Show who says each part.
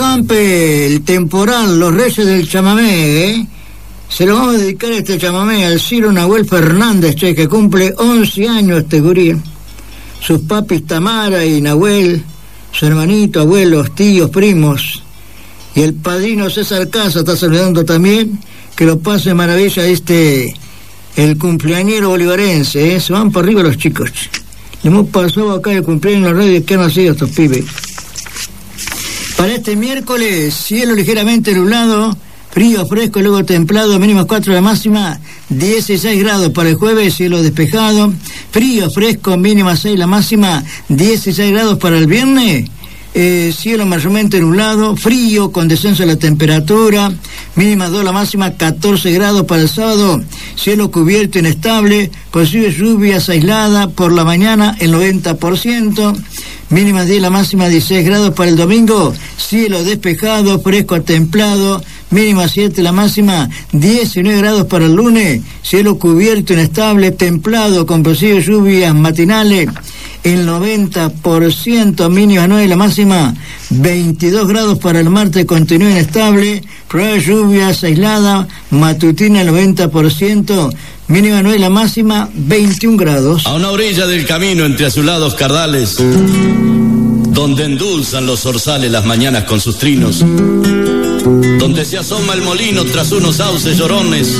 Speaker 1: acampe el temporal, los reyes del chamamé, ¿eh? Se lo vamos a dedicar a este chamamé al Ciro Nahuel Fernández, che, que cumple 11 años este gurí. Sus papis Tamara y Nahuel, su hermanito, abuelos, tíos, primos, y el padrino César Casa está saludando también. Que lo pase maravilla el cumpleañero bolivarense, ¿eh? Se van para arriba los chicos. Le hemos pasado acá el cumpleaños en la radio que han nacido estos pibes. Para este miércoles, cielo ligeramente nublado, frío, fresco, luego templado, mínima 4, la máxima 16 grados. Para el jueves, cielo despejado, frío, fresco, mínima 6, la máxima 16 grados. Para el viernes, cielo mayormente nublado, frío, con descenso de la temperatura, mínima 2, la máxima 14 grados. Para el sábado, cielo cubierto, inestable, posibles lluvias aisladas, por la mañana el 90%, mínima 10, la máxima 16 grados. Para el domingo, cielo despejado, fresco a templado, mínima 7, la máxima 19 grados. Para el lunes, cielo cubierto, inestable, templado, con posibles lluvias matinales, el 90%, mínima 9, la máxima 22 grados. Para el martes, continúa inestable, probable lluvias aisladas, matutina el 90%, mínima 9, la máxima 21 grados.
Speaker 2: A una orilla del camino entre azulados cardales, donde endulzan los zorzales las mañanas con sus trinos, donde se asoma el molino tras unos sauces llorones,